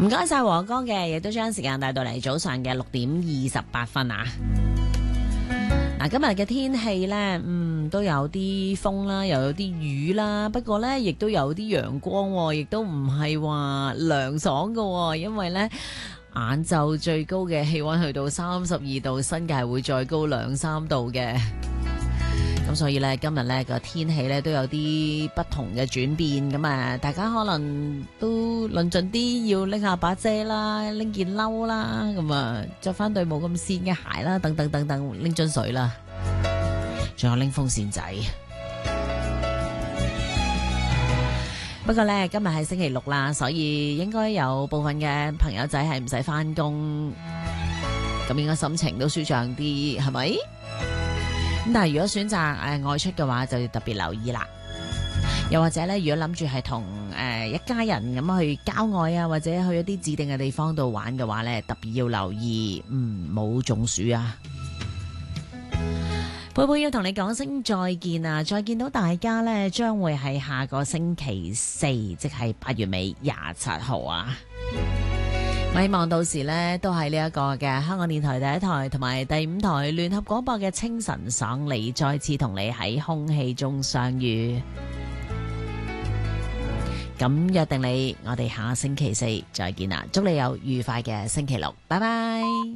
唔該晒和哥嘅，亦都將時間帶到嚟早上嘅6:28啊！嗱，今日嘅天氣呢，都有啲風啦，又有啲雨啦，不過呢，亦都有啲陽光，亦都唔係話涼爽㗎，因為呢，晏晝最高嘅氣溫去到32度，新界會再高2-3度嘅。咁所以呢，今日呢個天氣呢都有啲不同嘅轉變，咁啊，大家可能都論盡啲，要拎下把遮啦，拎件褸啦，咁啊，着翻對冇咁跣嘅鞋啦，等等等等，拎樽水啦，仲有拎風扇仔。不過呢，今日係星期六啦，所以應該有部分嘅朋友仔係唔使翻工，咁應該心情都舒暢啲，係咪？咁但係如果選擇外出嘅話，就要特別留意啦。又或者咧，如果諗住係同一家人咁去郊外啊，或者去一啲指定嘅地方度玩嘅話咧，特別要留意，冇中暑啊！佩佩要同你講聲再見啊！再見到大家咧，將會係下個星期四，即係8月尾27號啊！我希望到時呢，都係呢一個嘅香港電台第一台同埋第5台聯合廣播嘅清晨爽利，再次同你喺空氣中相遇。咁約定你，我哋下星期四再見啦！祝你有愉快嘅星期六，拜拜。